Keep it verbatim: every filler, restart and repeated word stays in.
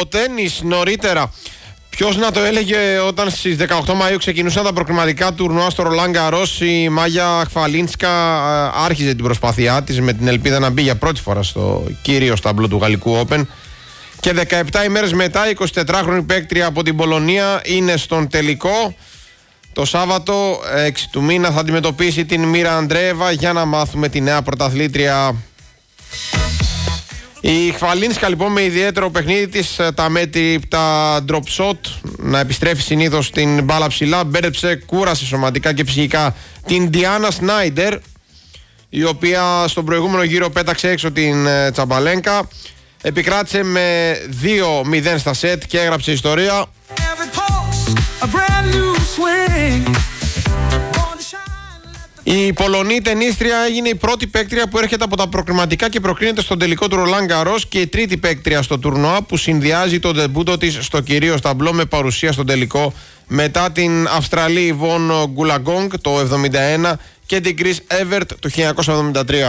τένις νωρίτερα. Ποιος να το έλεγε όταν στις δεκαοκτώ Μαΐου ξεκινούσαν τα προκριματικά τουρνουά στο Ρολάν Γκαρός, η Μάγια Χφαλίνσκα άρχιζε την προσπάθειά της με την ελπίδα να μπει για πρώτη φορά στο κύριο σταμπλό του Γαλλικού Open. Και δεκαεπτά ημέρες μετά, η εικοσιτετράχρονη παίκτρια από την Πολωνία είναι στον τελικό. Το Σάββατο έξι του μήνα θα αντιμετωπίσει την Μίρα Αντρέεβα για να μάθουμε τη νέα πρωταθλήτρια. Η Χφαλίνσκα λοιπόν με ιδιαίτερο παιχνίδι της, τα μέτρηπτα drop shot, να επιστρέφει συνήθως στην μπάλα ψηλά, μπέρδεψε, κούρασε σωματικά και ψυχικά την Διάνα Σνάιντερ, η οποία στον προηγούμενο γύρο πέταξε έξω την Τσαμπαλένκα. Επικράτησε με δύο μηδέν στα σετ και έγραψε ιστορία. Η Πολωνή τενίστρια έγινε η πρώτη παίκτρια που έρχεται από τα προκριματικά και προκρίνεται στον τελικό του Ρολάν Γκαρός και η τρίτη παίκτρια στο τουρνουά που συνδυάζει το ντεμπούτο της στο κυρίως ταμπλό με παρουσία στον τελικό μετά την Αυστραλή Ιβόν Γκουλαγκόγκ το εβδομήντα ένα και την Κρίς Έβερτ το χίλια εννιακόσια εβδομήντα τρία.